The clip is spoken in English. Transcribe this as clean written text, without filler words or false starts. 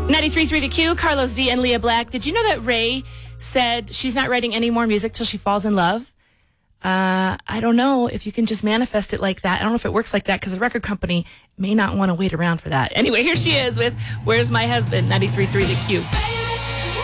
93.3 to Q, Carlos D and Leah Black. Did you know that Ray said she's not writing any more music till she falls in love? I don't know if you can just manifest it like that. I don't know if it works like that because the record company may not want to wait around for that. Anyway, here she is with Where's My Husband, 93.3 to Q.